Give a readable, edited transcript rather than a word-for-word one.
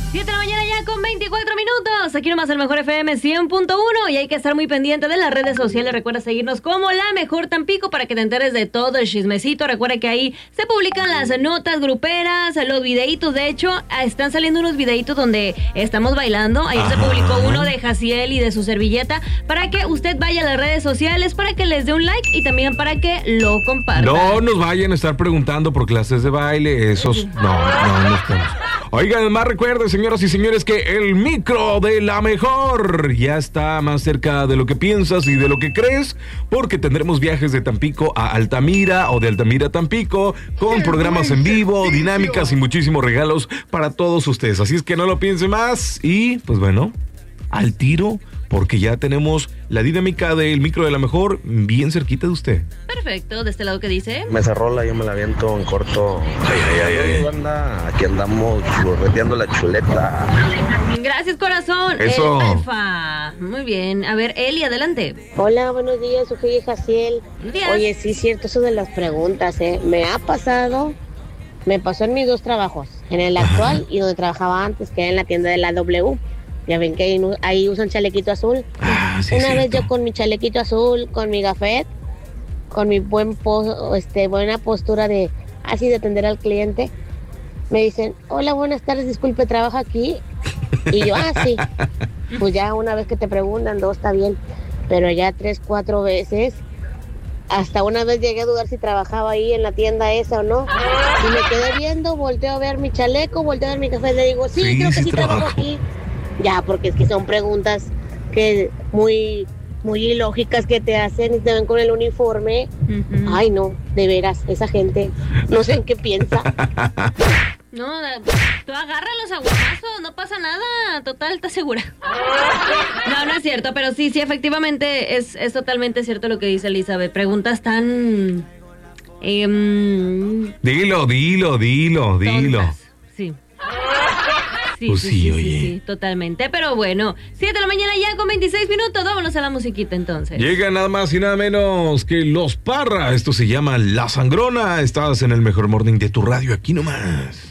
7 de la mañana ya con 24 minutos. Aquí nomás el Mejor FM 100.1 y hay que estar muy pendiente de las redes sociales. Recuerda seguirnos como La Mejor Tampico para que te enteres de todo el chismecito. Recuerda que ahí se publican las notas gruperas, los videitos. De hecho, están saliendo unos videitos donde estamos bailando. Ayer se publicó uno de Jaciel y de su servilleta para que usted vaya a las redes sociales, para que les dé un like y también para que lo compartan. No nos vayan a estar preguntando por clases de baile. Esos, no estamos. Oigan, más recuerden, señoras y señores, que el micro de La Mejor ya está más cerca de lo que piensas y de lo que crees, porque tendremos viajes de Tampico a Altamira o de Altamira a Tampico, con programas en vivo, dinámicas y muchísimos regalos para todos ustedes. Así es que no lo piense más y, pues bueno, al tiro, porque ya tenemos la dinámica del micro de La Mejor bien cerquita de usted. Perfecto, de este lado, ¿qué dice? Mesa rola, yo me la aviento en corto. Ay. Banda, aquí andamos churreteando la chuleta. Gracias, corazón. Eso. Alfa. Muy bien. A ver, Eli, adelante. Hola, buenos días, soy Jaciel. Días. Oye, sí es cierto eso de las preguntas, Me pasó en mis dos trabajos, en el actual y donde trabajaba antes, que era en la tienda de la W. Ya ven que ahí usan chalequito azul. Sí, Una vez cierto. yo con mi chalequito azul, con mi gafet, con mi buena postura de atender al cliente, me dicen, hola, buenas tardes, disculpe, ¿trabaja aquí? Y yo, sí. Pues ya una vez que te preguntan, dos está bien, pero ya 3, 4 veces, hasta una vez llegué a dudar si trabajaba ahí en la tienda esa o no. Y me quedé viendo, volteo a ver mi chaleco, volteo a ver mi café, le digo, sí, creo que sí trabajo aquí. Ya, porque es que son preguntas que muy ilógicas que te hacen y te ven con el uniforme. Uh-huh. Ay, no, de veras, esa gente, no sé en qué piensa. No, tú agárralos a guamazos, no pasa nada, total, ¿estás segura? No es cierto, pero sí, efectivamente es totalmente cierto lo que dice Elizabeth. Preguntas tan... Dilo. tontas. Sí. Sí, totalmente. Pero bueno, 7 de la mañana ya con 26 minutos. Vámonos a la musiquita entonces. Llega nada más y nada menos que Los Parra. Esto se llama La Sangrona. Estás en el mejor morning de tu radio, aquí nomás.